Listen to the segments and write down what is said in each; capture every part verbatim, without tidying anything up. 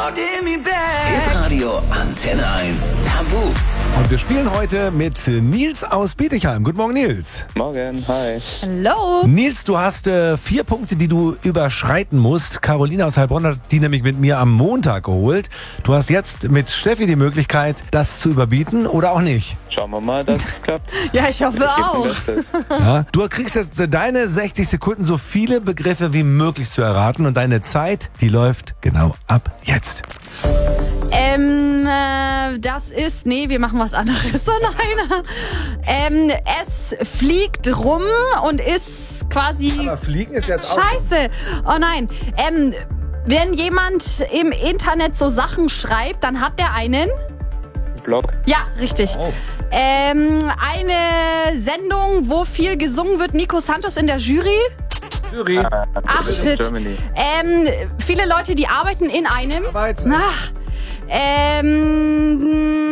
Hitradio Antenne eins Tabu. Und wir spielen heute mit Nils aus Bietigheim. Guten Morgen, Nils. Morgen, hi. Hallo. Nils, du hast äh, vier Punkte, die du überschreiten musst. Carolina aus Heilbronn hat die nämlich mit mir am Montag geholt. Du hast jetzt mit Steffi die Möglichkeit, das zu überbieten oder auch nicht. Schauen wir mal, dass es klappt. Ja, ich hoffe Ich gebe auch. mein Bestes. Ja, du kriegst jetzt deine sechzig Sekunden, so viele Begriffe wie möglich zu erraten. Und deine Zeit, die läuft genau ab jetzt. Ähm, äh, das ist, nee, wir machen was anderes. Oh nein. Ähm, es fliegt rum und ist quasi... Fliegen ist jetzt Scheiße. Oh nein. Ähm, wenn jemand im Internet so Sachen schreibt, dann hat der einen... Blog. Ja, richtig. Oh. Ähm, eine Sendung, wo viel gesungen wird. Nico Santos in der Jury. Jury. Ach, shit. Germany. Ähm, viele Leute, die arbeiten in einem... Arbeit. Ach, ähm,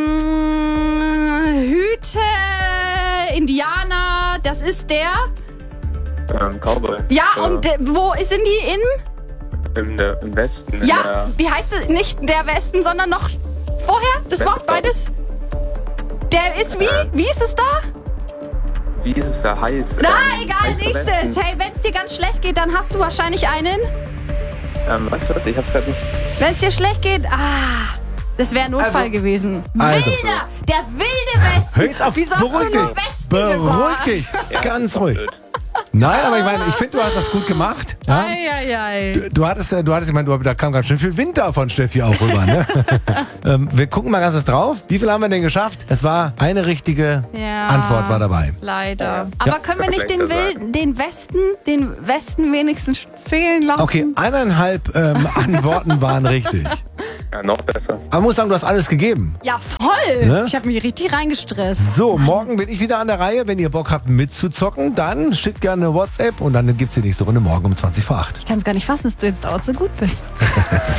Hüte, Indianer, das ist der... Ähm, Cowboy. Ja, Äh, und äh, wo sind die in... Im, der, im Westen. In Ja, der, wie heißt es? Nicht der Westen, sondern noch vorher? Das Wort, Westbau. beides? Der ist wie? Wie ist es da? wie ist es da heiß? Na, Ähm, egal, heißer nächstes. Westen. Hey, wenn es dir ganz schlecht geht, dann hast du wahrscheinlich einen. Ähm, was was? Ich hab's grad nicht. Wenn es dir schlecht geht, ah, das wäre ein Notfall Also- gewesen. also- Wilder, der wilde Westen. Hör jetzt auf, Wieso hast beruhig du nur dich. Westen Beruhig gesagt? dich. Ja, Ganz das ist ruhig. blöd. Nein, aber ich meine, ich finde, du hast das gut gemacht. Ja? Eieiei. Du, du hattest, äh, du hattest, ich meine, du, da kam ganz schön viel Wind da von Steffi auch rüber. Ne? ähm, wir gucken mal ganz kurz drauf. Wie viel haben wir denn geschafft? Es war eine richtige Ja. Antwort war dabei. Leider. Aber können wir nicht den, Vielleicht Wil den Westen, den Westen wenigstens zählen lassen? Okay, eineinhalb ähm, Antworten waren richtig. Ja, noch besser. Aber man muss sagen, du hast alles gegeben. Ja, voll. Ne? Ich habe mich richtig reingestresst. So, morgen bin ich wieder an der Reihe. Wenn ihr Bock habt mitzuzocken, dann schickt gerne eine WhatsApp und dann gibt's die nächste Runde morgen um zwanzig vor acht. Ich kann es gar nicht fassen, dass du jetzt auch so gut bist.